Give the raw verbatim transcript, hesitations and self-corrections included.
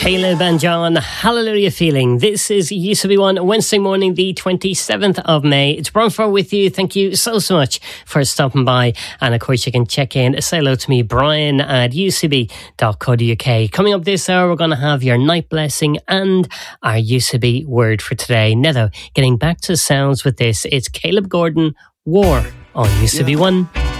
Caleb and John, Hallelujah Feeling. This is U C B one, Wednesday morning, the twenty-seventh of May. It's Brian Farr with you. Thank you so, so much for stopping by. And of course, you can check in, say hello to me, Brian at u c b dot co dot u k. Coming up this hour, we're going to have your night blessing and our U C B word for today. Now, though, getting back to sounds with this, it's Caleb Gordon, War on U C B one. Yeah.